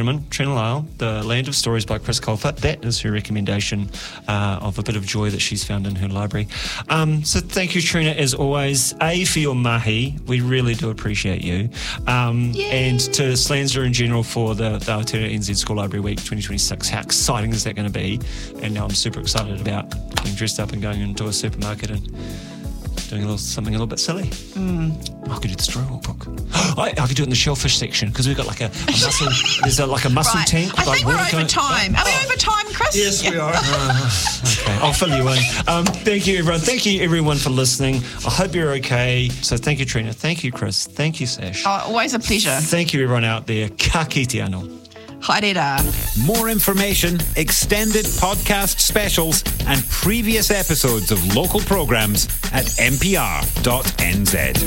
gentlemen, Trina Lyle, The Land of Stories by Chris Colfer. That is her recommendation of a bit of joy that she's found in her library. So thank you, Trina, as always, for your mahi. We really do appreciate you. And to Slansra in general for the Aotearoa NZ School Library Week 2026. How exciting is that going to be? And now I'm super excited about getting dressed up and going into a supermarket and doing something a little bit silly. I could do the Strawwell book. I could do it in the shellfish section because we've got like a mussel. There's a muscle tank. I think we're over time. Are we over time, Chris? Yes, we are. Okay, I'll fill you in. Thank you, everyone. Thank you, everyone, for listening. I hope you're okay. So thank you, Trina. Thank you, Chris. Thank you, Sash. Always a pleasure. Thank you, everyone out there. Ka kite anō. Haere. More information, extended podcast specials, and previous episodes of local programs at mpr.nz.